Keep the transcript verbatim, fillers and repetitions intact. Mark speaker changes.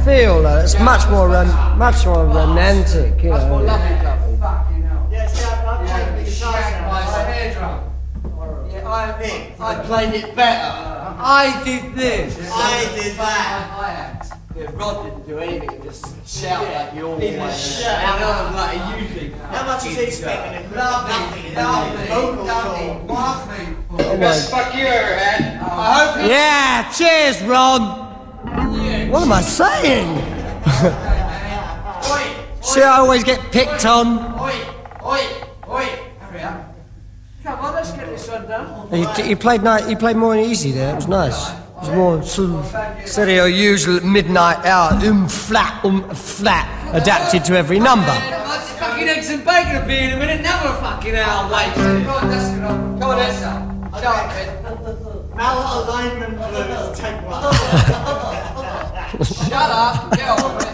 Speaker 1: feel. Uh, it's much more, rom- much more romantic. You
Speaker 2: Much more
Speaker 1: know.
Speaker 2: lovely, lovely.
Speaker 3: Fucking hell.
Speaker 4: Yeah, see, I- I've
Speaker 2: Yeah,
Speaker 4: taken
Speaker 2: you
Speaker 4: the
Speaker 2: shagged my
Speaker 4: guitar.
Speaker 2: snare drum.
Speaker 3: Yeah, I,
Speaker 2: I played it better. I did this.
Speaker 4: I did that.
Speaker 2: I had. Yeah, Rod didn't do anything, just shout like you always
Speaker 4: He just
Speaker 2: do.
Speaker 4: shout.
Speaker 2: And I was like, he usually.
Speaker 4: How much is he expecting him?
Speaker 2: Lovely,
Speaker 4: Nothing.
Speaker 2: lovely,
Speaker 4: Vocal
Speaker 2: lovely,
Speaker 4: cord.
Speaker 2: lovely.
Speaker 1: Oh
Speaker 5: Best
Speaker 1: my.
Speaker 5: fuck you ever had.
Speaker 2: I hope you.
Speaker 1: Yeah, cheers, Ron. What am I saying?
Speaker 2: Oi,
Speaker 1: See, I always get picked on.
Speaker 2: oi, oi, oi. Hurry up. Come on, let's get this one done.
Speaker 1: He, he played night. He played more easy there. It was nice. It was more sort of instead of your usual midnight hour um flat um flat adapted to every number.
Speaker 2: Fucking eggs and bacon will be in a minute. Another fucking hour later. Right, that's good. Come on, let's go. Shut up, Ben.
Speaker 4: Malalignment blues, take one.
Speaker 2: Shut up. Get on.